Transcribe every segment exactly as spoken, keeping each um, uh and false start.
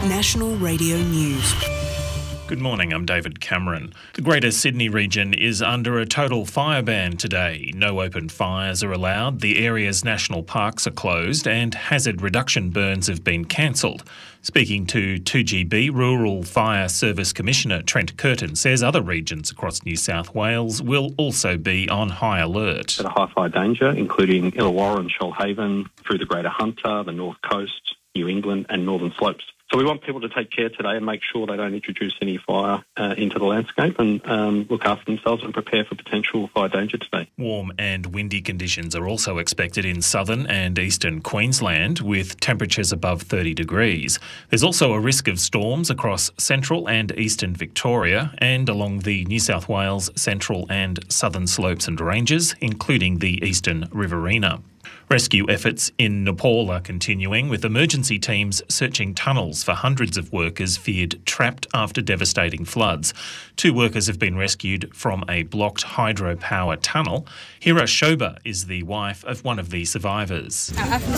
National Radio News. Good morning, I'm David Cameron. The Greater Sydney region is under a total fire ban today. No open fires are allowed, the area's national parks are closed and hazard reduction burns have been cancelled. Speaking to two G B, Rural Fire Service Commissioner Trent Curtin says other regions across New South Wales will also be on high alert. At a high fire danger, including Illawarra and Shoalhaven, through the Greater Hunter, the North Coast, New England and Northern Slopes. So we want people to take care today and make sure they don't introduce any fire uh, into the landscape and um, look after themselves and prepare for potential fire danger today. Warm and windy conditions are also expected in southern and eastern Queensland with temperatures above thirty degrees. There's also a risk of storms across central and eastern Victoria and along the New South Wales central and southern slopes and ranges, including the eastern Riverina. Rescue efforts in Nepal are continuing, with emergency teams searching tunnels for hundreds of workers feared trapped after devastating floods. Two workers have been rescued from a blocked hydropower tunnel. Hira Shoba is the wife of one of the survivors.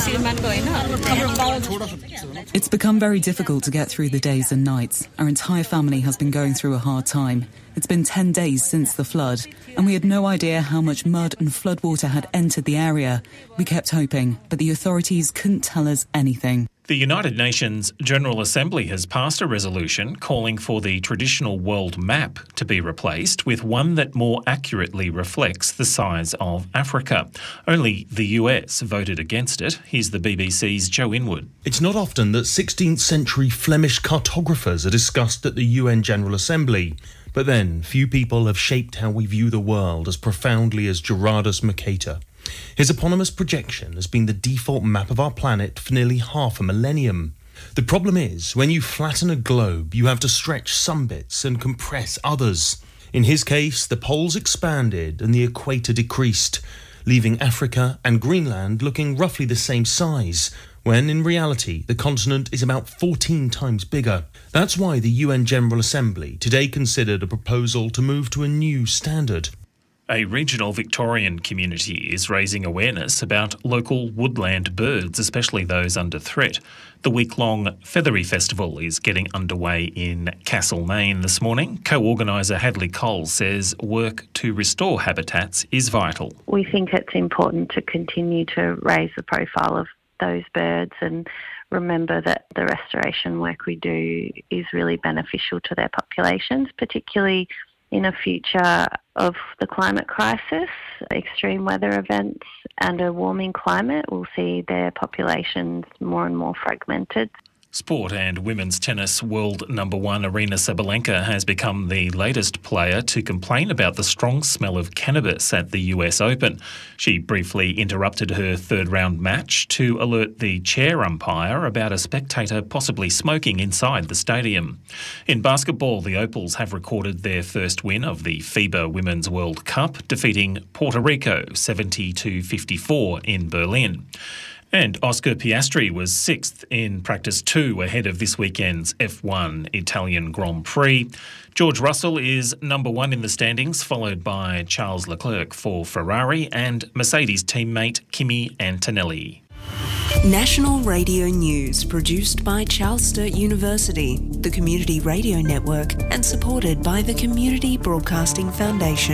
It's become very difficult to get through the days and nights. Our entire family has been going through a hard time. It's been ten days since the flood, and we had no idea how much mud and floodwater had entered the area. We kept hoping, but the authorities couldn't tell us anything. The United Nations General Assembly has passed a resolution calling for the traditional world map to be replaced with one that more accurately reflects the size of Africa. Only the U S voted against it. Here's the B B C's Joe Inwood. It's not often that sixteenth century Flemish cartographers are discussed at the U N General Assembly. But then, few people have shaped how we view the world as profoundly as Gerardus Mercator. His eponymous projection has been the default map of our planet for nearly half a millennium. The problem is, when you flatten a globe, you have to stretch some bits and compress others. In his case, the poles expanded and the equator decreased, leaving Africa and Greenland looking roughly the same size, when in reality the continent is about fourteen times bigger. That's why the U N General Assembly today considered a proposal to move to a new standard. A regional Victorian community is raising awareness about local woodland birds, especially those under threat. The week-long Feathery Festival is getting underway in Castlemaine this morning. Co-organiser Hadley Cole says work to restore habitats is vital. We think it's important to continue to raise the profile of those birds and remember that the restoration work we do is really beneficial to their populations, particularly in a future of the climate crisis, extreme weather events and a warming climate. We'll see their populations more and more fragmented. Sport and women's tennis world number one Aryna Sabalenka has become the latest player to complain about the strong smell of cannabis at the U S Open. She briefly interrupted her third round match to alert the chair umpire about a spectator possibly smoking inside the stadium. In basketball, the Opals have recorded their first win of the FIBA Women's World Cup, defeating Puerto Rico seventy to fifty-four in Berlin. And Oscar Piastri was sixth in practice two ahead of this weekend's F one Italian Grand Prix. George Russell is number one in the standings, followed by Charles Leclerc for Ferrari and Mercedes teammate Kimi Antonelli. National Radio News, produced by Charles Sturt University, the Community Radio Network, and supported by the Community Broadcasting Foundation.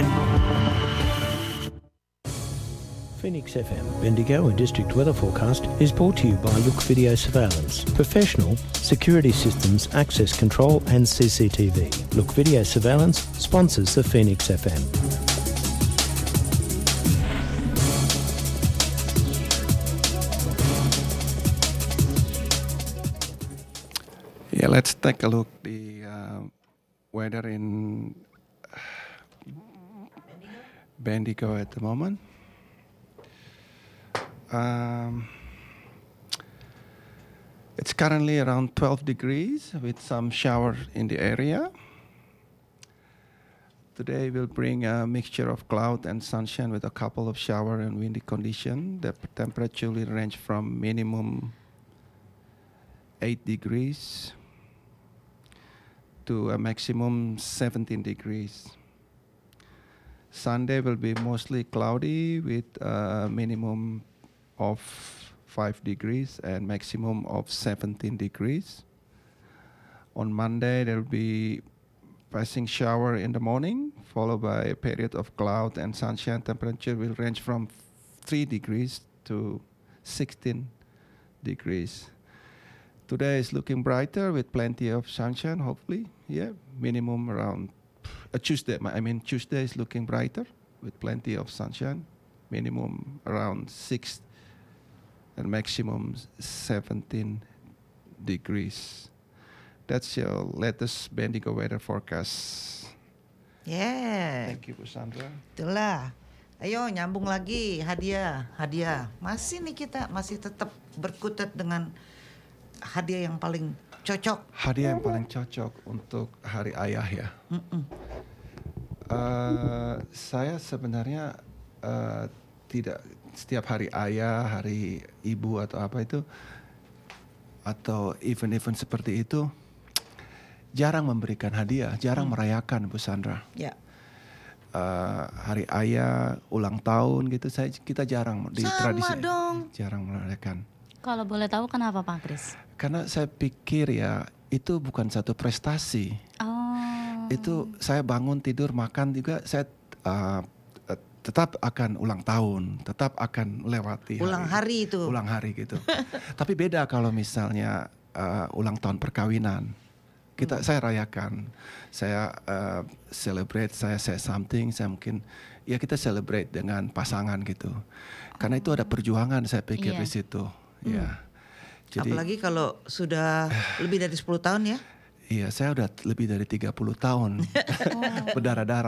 Phoenix F M, Bendigo and District Weather Forecast is brought to you by Look Video Surveillance, professional security systems, access control and C C T V. Look Video Surveillance sponsors the Phoenix F M. Yeah, let's take a look at the uh, weather in Bendigo at the moment. Um, it's currently around twelve degrees with some shower in the area. Today will bring a mixture of cloud and sunshine with a couple of shower and windy conditions. The temperature will range from minimum eight degrees to a maximum seventeen degrees. Sunday will be mostly cloudy with a minimum of five degrees and maximum of seventeen degrees. On Monday, there will be passing shower in the morning, followed by a period of cloud and sunshine. Temperature will range from three degrees to sixteen degrees. Today is looking brighter with plenty of sunshine, hopefully. Yeah, minimum around uh, Tuesday. I mean, Tuesday is looking brighter with plenty of sunshine. Minimum around six and maximum seventeen degrees. That's your latest Bendigo weather forecast. Yeah. Thank you, Bu Sandra. Itulah. Ayo nyambung lagi hadiah, hadiah. Masih nih kita masih tetap berkutat dengan hadiah yang paling cocok. Hadiah yang paling cocok untuk Hari Ayah ya. Uh, saya sebenarnya uh, tidak setiap Hari Ayah, Hari Ibu atau apa itu, atau event-event seperti itu jarang memberikan hadiah, jarang hmm. merayakan, Bu Sandra. Ya. Uh, Hari Ayah, ulang tahun gitu, saya kita jarang di Sama tradisi, dong. jarang merayakan. Kalau boleh tahu kenapa Pak Kris? Karena saya pikir ya itu bukan satu prestasi. Oh. Itu saya bangun tidur makan juga saya uh, tetap akan ulang tahun, tetap akan lewati ulang hari, hari itu. Ulang hari gitu. Tapi beda kalau misalnya uh, ulang tahun perkawinan. Kita hmm. saya rayakan, saya uh, celebrate, saya say something, saya mungkin ya kita celebrate dengan pasangan gitu. Karena itu ada perjuangan saya pikir iya. di situ. Hmm. Ya. Jadi, apalagi kalau sudah lebih dari sepuluh tahun ya? Iya, saya udah lebih dari tiga puluh tahun berdarah-darah.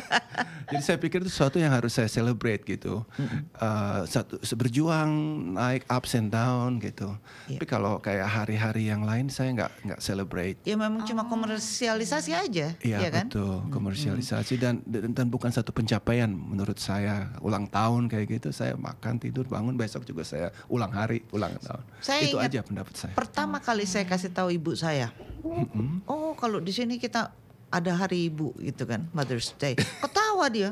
Jadi saya pikir itu sesuatu yang harus saya celebrate gitu. Mm-hmm. uh, satu berjuang naik ups and down gitu. Yeah. Tapi kalau kayak hari-hari yang lain saya nggak nggak celebrate. Ya memang oh. cuma komersialisasi aja. Iya ya kan? Betul, komersialisasi dan, dan dan bukan satu pencapaian menurut saya. Ulang tahun kayak gitu saya makan tidur bangun besok juga saya ulang hari ulang tahun. Saya itu ingat aja pendapat saya. Pertama kali saya kasih tahu ibu saya. Mm-hmm. Oh kalau di sini kita ada hari ibu gitu kan, Mother's Day. Ketawa dia.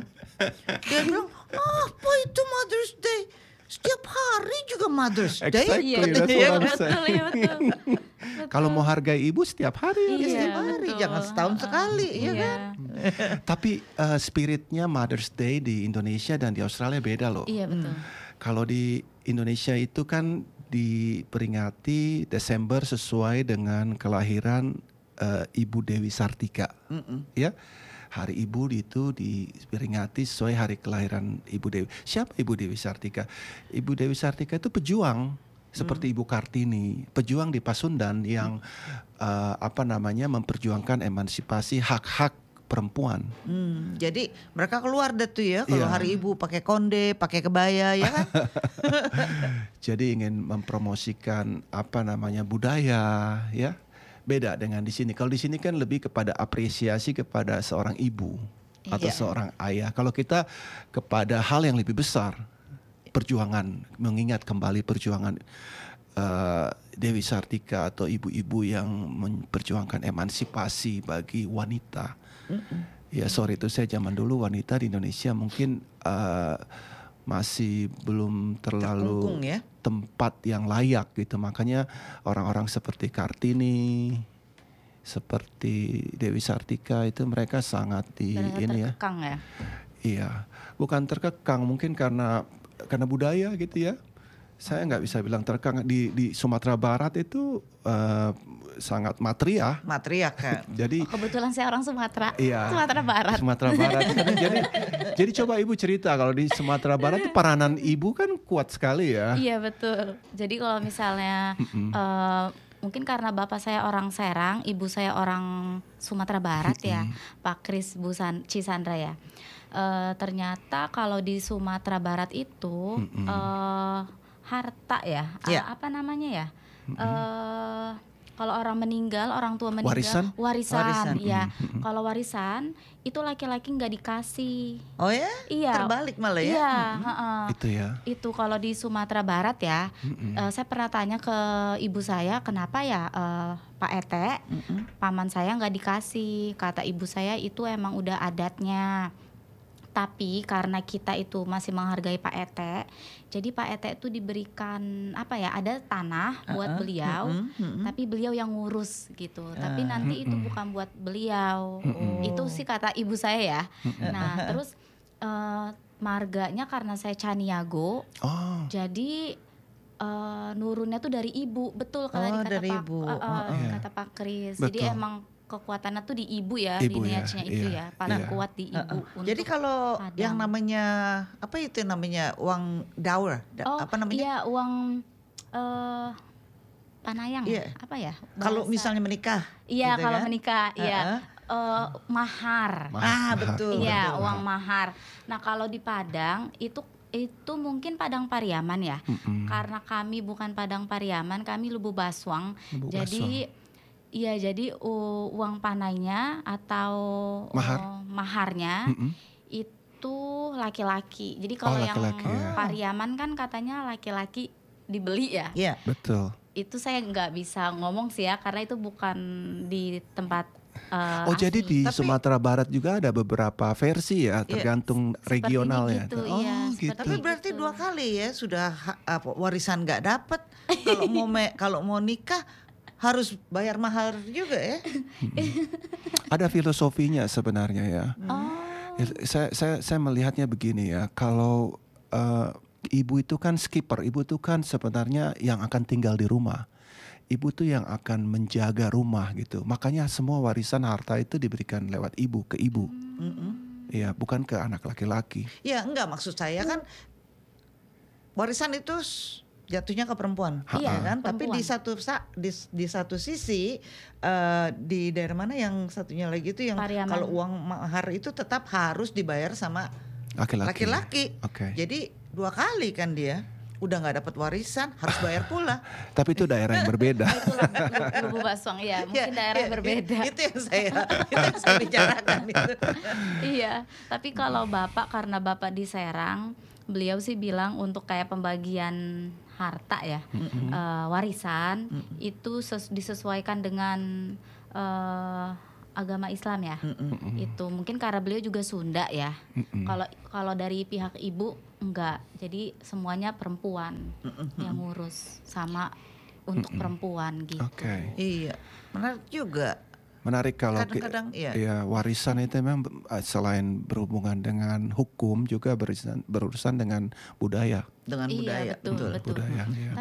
Dia bilang, apa itu Mother's Day? Setiap hari juga Mother's Day. Exactly, iya, that's iya, what I'm betul, saying. iya, betul. Kalau mau hargai ibu setiap hari. Iya, ya, setiap hari, betul. jangan setahun sekali, uh, ya iya. kan? Tapi uh, spiritnya Mother's Day di Indonesia dan di Australia beda loh. Iya betul. Hmm. Kalau di Indonesia itu kan diperingati Desember sesuai dengan kelahiran uh, Ibu Dewi Sartika, Mm-mm. ya. Hari Ibu itu diperingati sesuai hari kelahiran Ibu Dewi. Siapa Ibu Dewi Sartika? Ibu Dewi Sartika itu pejuang seperti mm. Ibu Kartini, pejuang di Pasundan yang mm. uh, apa namanya memperjuangkan emansipasi hak-hak perempuan. Hmm, jadi mereka keluar deh tuh ya kalau yeah. hari ibu pakai konde, pakai kebaya ya kan. Jadi ingin mempromosikan apa namanya budaya ya. Beda dengan di sini. Kalau di sini kan lebih kepada apresiasi kepada seorang ibu atau yeah. seorang ayah. Kalau kita kepada hal yang lebih besar, perjuangan, mengingat kembali perjuangan uh, Dewi Sartika atau ibu-ibu yang memperjuangkan emansipasi bagi wanita. Mm-mm. Ya sorry itu saya zaman dulu wanita di Indonesia mungkin uh, masih belum terlalu ya? tempat yang layak gitu. Makanya orang-orang seperti Kartini, seperti Dewi Sartika itu mereka sangat di dan ini ya. Terkekang ya. Iya, bukan terkekang mungkin karena karena budaya gitu ya. Saya nggak bisa bilang terkekang di di Sumatera Barat itu uh, sangat matriark. Matriark kan. Jadi oh, kebetulan saya orang Sumatera. Iya, Sumatera Barat. Sumatera Barat. jadi jadi coba ibu cerita kalau di Sumatera Barat itu peranan ibu kan kuat sekali ya. Iya betul. Jadi kalau misalnya uh, mungkin karena bapak saya orang Serang, ibu saya orang Sumatera Barat ya, Pak Kris Bu San, Cisandra ya. Uh, ternyata kalau di Sumatera Barat itu uh, harta ya, yeah. apa namanya ya? Mm-hmm. Uh, kalau orang meninggal, orang tua meninggal, warisan, warisan, warisan. ya. Mm-hmm. Kalau warisan itu laki-laki nggak dikasih. Oh ya? Iya. Terbalik malah ya? Iya. Mm-hmm. Uh-uh. Itu ya. Itu kalau di Sumatera Barat ya, mm-hmm. uh, saya pernah tanya ke ibu saya, kenapa ya uh, Pak Ete, mm-hmm. paman saya nggak dikasih? Kata ibu saya itu emang udah adatnya. Tapi karena kita itu masih menghargai Pak Ete, jadi Pak Ete itu diberikan apa ya, ada tanah buat Uh-uh, beliau, mm-mm, mm-mm. tapi beliau yang ngurus gitu. Tapi Ah. nanti itu Mm-mm. bukan buat beliau. Mm-mm. Itu sih kata ibu saya ya. Mm-mm. Nah, terus eh, marganya karena saya Caniago, Oh, jadi eh, nurunnya tuh dari ibu, betul kata Oh, kata dari Pak ibu. eh, eh, Oh, iya. kata Pak Kris. Jadi Betul. emang kekuatannya tuh di ibu ya, Ibu ya, lineage-nya itu iya, ya, paling iya. kuat di ibu. Uh-uh. Jadi untuk kalau Padang. yang namanya apa itu namanya uang dower, da- oh, apa namanya? iya uang eh panayang ya? Iya. Apa ya? Kalau bahasa- misalnya menikah. Iya, gitu kalau kan? menikah, iya. Uh-uh. Eh, mahar. Ah, betul. Iya, betul. uang mahar. Nah, kalau di Padang itu itu mungkin Padang Pariaman ya. mm-mm. Karena kami bukan Padang Pariaman, kami Lubu Baswang. Lubu Jadi iya, jadi u- uang panainya atau Mahar? uh, maharnya Mm-mm. itu laki-laki. Jadi Oh, kalau yang laki-laki, ya. Pariaman kan katanya laki-laki dibeli ya. Iya. Betul. Itu saya nggak bisa ngomong sih ya, karena itu bukan di tempat uh, Oh, jadi asli. di Tapi- Sumatera Barat juga ada beberapa versi ya, tergantung Sepertinya regional ya. gitu, Oh, iya, gitu. seperti Tapi berarti gitu. dua kali ya sudah ha- apa, warisan nggak dapat. Kalau mau me- kalau mau nikah harus bayar mahar juga ya. Ada filosofinya sebenarnya ya. Oh, Ya, Saya saya saya melihatnya begini ya. Kalau eh, ibu itu kan skipper, ibu itu kan sebenarnya yang akan tinggal di rumah. Ibu tuh yang akan menjaga rumah gitu. Makanya semua warisan harta itu diberikan lewat ibu ke ibu. Mm-mm. Ya, bukan ke anak laki-laki. Ya enggak, maksud saya kan warisan itu s- jatuhnya ke perempuan, Iya, ya kan? Tapi perempuan. di satu sa- di, di satu sisi eh, di daerah mana yang satunya lagi itu yang Pariaman. kalau uang mahar itu tetap harus dibayar sama Laki-laki. laki-laki. Oke. Jadi dua kali kan dia udah nggak dapat warisan harus bayar pula. Tapi itu daerah yang berbeda. itu Lubu- Lubu Baswang ya, mungkin Ya, daerah ya, berbeda. Itu yang saya itu yang saya bicarakan itu. Iya, tapi kalau Bapak, karena Bapak di Serang, beliau sih bilang untuk kayak pembagian harta ya, eh, warisan itu ses- disesuaikan dengan eh, agama Islam ya. Itu mungkin karena beliau juga Sunda ya. Mm-mm. Kalau kalau dari pihak ibu enggak, jadi semuanya perempuan yang ngurus sama untuk perempuan gitu. Oke. Iya, menarik juga. Menarik kalau ki- Kadang-kadang, iya. ya, warisan itu memang eh, selain berhubungan dengan hukum juga berurusan, berurusan dengan budaya. Dengan Iya, budaya, betul, betul. Budaya. Ya.